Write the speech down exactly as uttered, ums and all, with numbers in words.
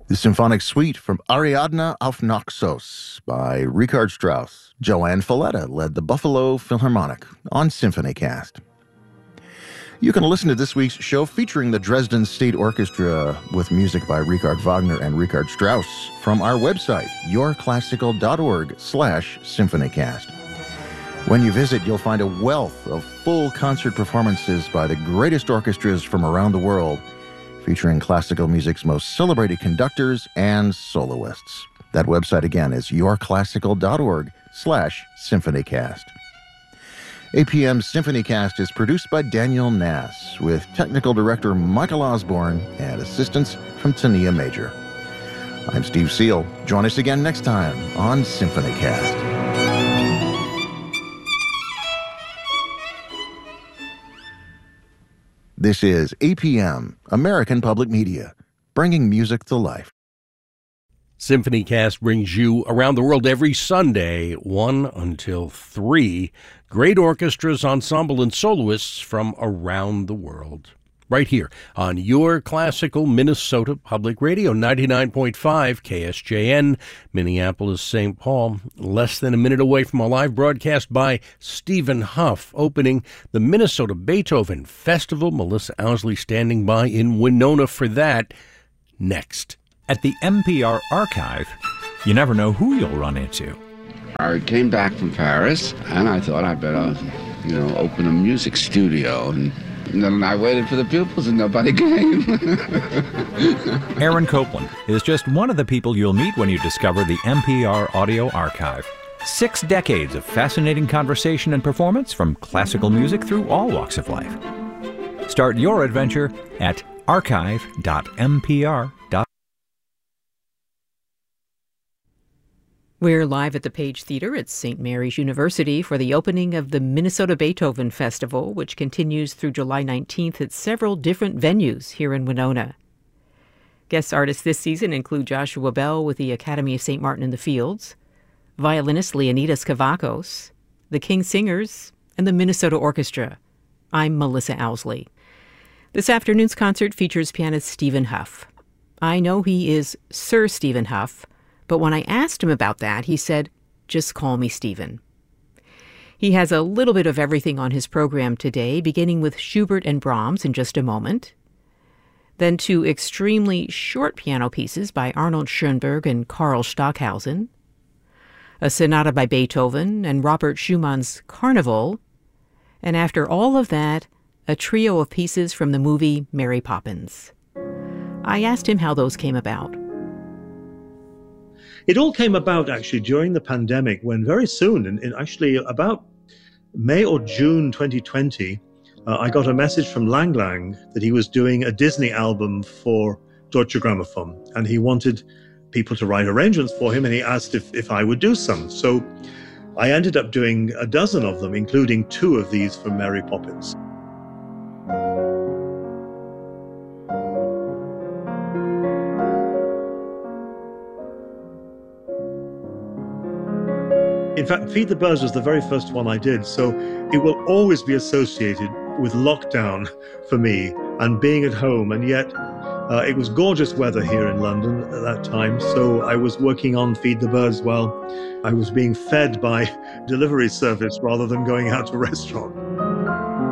The Symphonic Suite from Ariadne auf Naxos by Richard Strauss. Joanne Falletta led the Buffalo Philharmonic on SymphonyCast. You can listen to this week's show featuring the Dresden State Orchestra with music by Richard Wagner and Richard Strauss from our website, yourclassical.org slash symphonycast. When you visit, you'll find a wealth of full concert performances by the greatest orchestras from around the world, featuring classical music's most celebrated conductors and soloists. That website again is yourclassical.org slash symphonycast. A P M's SymphonyCast is produced by Daniel Nass, with technical director Michael Osborne and assistance from Tania Major. I'm Steve Seal. Join us again next time on SymphonyCast. This is A P M, American Public Media, bringing music to life. SymphonyCast brings you around the world every Sunday, one until three, great orchestras, ensemble, and soloists from around the world. Right here on your classical Minnesota Public Radio, ninety-nine point five K S J N, Minneapolis, Saint Paul. Less than a minute away from a live broadcast by Stephen Huff, opening the Minnesota Beethoven Festival. Melissa Owsley standing by in Winona for that. Next. At the N P R Archive, you never know who you'll run into. I came back from Paris, and I thought I better, you know, open a music studio. And, and then I waited for the pupils, and nobody came. Aaron Copland is just one of the people you'll meet when you discover the N P R Audio Archive. Six decades of fascinating conversation and performance from classical music through all walks of life. Start your adventure at archive dot n p r dot org. We're live at the Page Theater at Saint Mary's University for the opening of the Minnesota Beethoven Festival, which continues through July nineteenth at several different venues here in Winona. Guest artists this season include Joshua Bell with the Academy of Saint Martin in the Fields, violinist Leonidas Kavakos, the King Singers, and the Minnesota Orchestra. I'm Melissa Owsley. This afternoon's concert features pianist Stephen Huff. I know he is Sir Stephen Huff, but when I asked him about that, he said, just call me Stephen. He has a little bit of everything on his program today, beginning with Schubert and Brahms in just a moment. Then two extremely short piano pieces by Arnold Schoenberg and Karl Stockhausen. A sonata by Beethoven and Robert Schumann's Carnival. And after all of that, a trio of pieces from the movie Mary Poppins. I asked him how those came about. It all came about actually during the pandemic, when very soon, in, in actually about May or June twenty twenty, uh, I got a message from Lang Lang that he was doing a Disney album for Deutsche Grammophon, and he wanted people to write arrangements for him, and he asked if, if I would do some. So I ended up doing a dozen of them, including two of these for Mary Poppins. In fact, Feed the Birds was the very first one I did, so it will always be associated with lockdown for me and being at home. And yet, uh, it was gorgeous weather here in London at that time, so I was working on Feed the Birds while I was being fed by delivery service rather than going out to a restaurant.